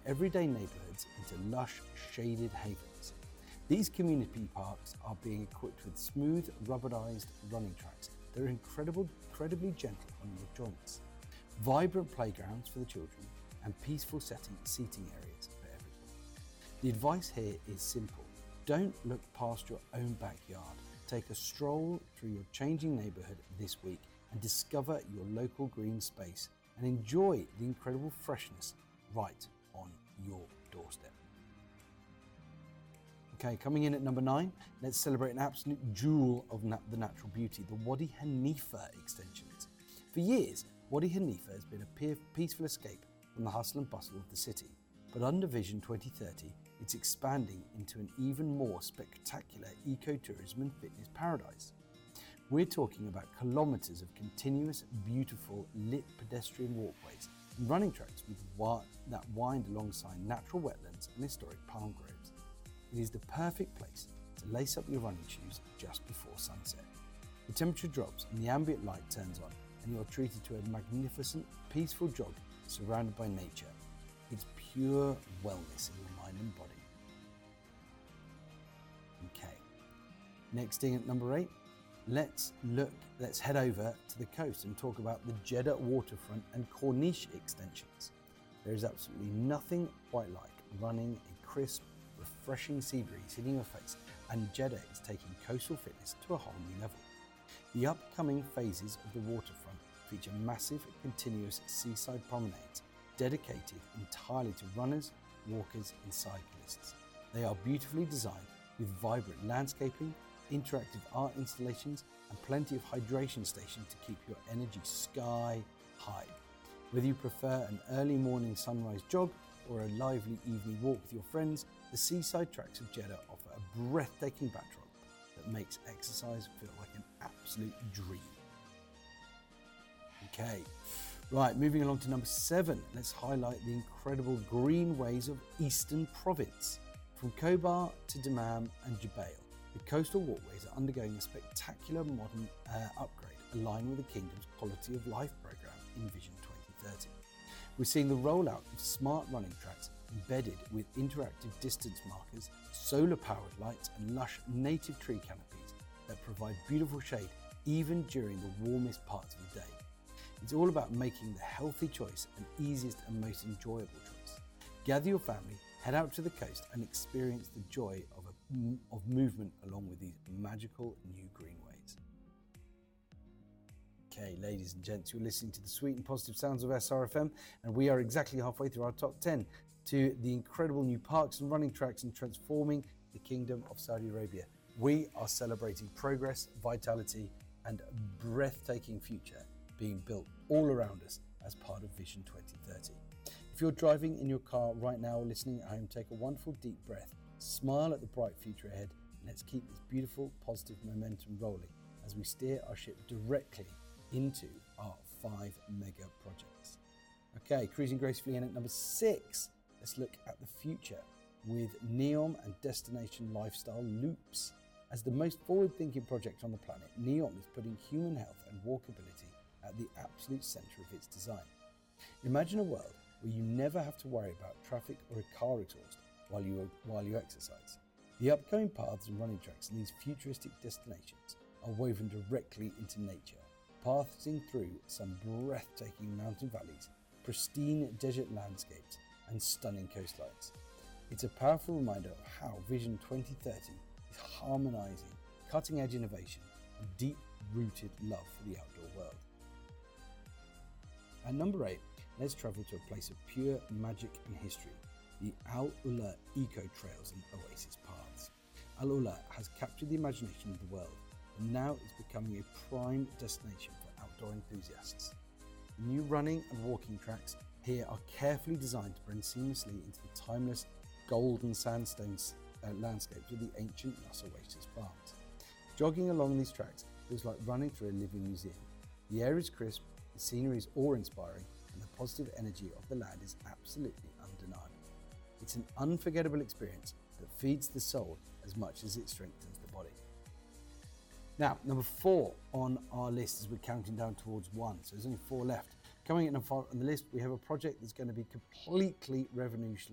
everyday neighbourhoods into lush, shaded havens. These community parks are being equipped with smooth, rubberized running tracks that are incredibly gentle on your joints, vibrant playgrounds for the children, and peaceful seating areas for everyone. The advice here is simple. Don't look past your own backyard. Take a stroll through your changing neighbourhood this week and discover your local green space and enjoy the incredible freshness right on your doorstep. Okay, coming in at number 9, let's celebrate an absolute jewel of the natural beauty, the Wadi Hanifa extensions. For years, Wadi Hanifa has been a peaceful escape from the hustle and bustle of the city, but under Vision 2030, it's expanding into an even more spectacular ecotourism and fitness paradise. We're talking about kilometres of continuous, beautiful, lit pedestrian walkways and running tracks that wind alongside natural wetlands and historic palm groves. It is the perfect place to lace up your running shoes just before sunset. The temperature drops and the ambient light turns on, and you are treated to a magnificent, peaceful jog surrounded by nature. It's pure wellness in your mind and body. Okay, next in at number 8, let's head over to the coast and talk about the Jeddah waterfront and Corniche extensions. There is absolutely nothing quite like running a crisp, refreshing sea breeze hitting your face, and Jeddah is taking coastal fitness to a whole new level. The upcoming phases of the waterfront feature massive, continuous seaside promenades dedicated entirely to runners, walkers and cyclists. They are beautifully designed with vibrant landscaping, interactive art installations and plenty of hydration stations to keep your energy sky high. Whether you prefer an early morning sunrise jog or a lively evening walk with your friends, the seaside tracks of Jeddah offer a breathtaking backdrop that makes exercise feel like an absolute dream. Okay, right, moving along to number 7, let's highlight the incredible greenways of Eastern Province. From Khobar to Dammam and Jubail, the coastal walkways are undergoing a spectacular modern upgrade aligned with the Kingdom's Quality of Life programme in Vision 2030. We're seeing the rollout of smart running tracks embedded with interactive distance markers, solar-powered lights and lush native tree canopies that provide beautiful shade even during the warmest parts of the day. It's all about making the healthy choice and easiest and most enjoyable choice. Gather your family, head out to the coast and experience the joy of movement along with these magical new greenways. Okay, ladies and gents, you're listening to the sweet and positive sounds of SRFM, and we are exactly halfway through our top 10 to the incredible new parks and running tracks and transforming the Kingdom of Saudi Arabia. We are celebrating progress, vitality, and a breathtaking future being built all around us as part of Vision 2030. If you're driving in your car right now or listening at home, take a wonderful deep breath, smile at the bright future ahead, and let's keep this beautiful, positive momentum rolling as we steer our ship directly into our 5 mega projects. Okay, cruising gracefully in at number 6, let's look at the future with NEOM and Destination Lifestyle Loops. As the most forward-thinking project on the planet, NEOM is putting human health and walkability at the absolute centre of its design. Imagine a world where you never have to worry about traffic or a car exhaust while you exercise. The upcoming paths and running tracks in these futuristic destinations are woven directly into nature, passing through some breathtaking mountain valleys, pristine desert landscapes, and stunning coastlines. It's a powerful reminder of how Vision 2030 is harmonising cutting-edge innovation and deep-rooted love for the outdoor world. At number 8, let's travel to a place of pure magic and history, the Al Ula Eco Trails and Oasis Paths. Al Ula has captured the imagination of the world and now is becoming a prime destination for outdoor enthusiasts. The new running and walking tracks here are carefully designed to blend seamlessly into the timeless golden sandstone landscapes of the ancient Nas Oasis farms. Jogging along these tracks feels like running through a living museum. The air is crisp, the scenery is awe-inspiring, and the positive energy of the land is absolutely undeniable. It's an unforgettable experience that feeds the soul as much as it strengthens the body. Now, number 4 on our list as we're counting down towards 1, so there's only 4 left. Coming in on the list, we have a project that's going to be completely revolutionary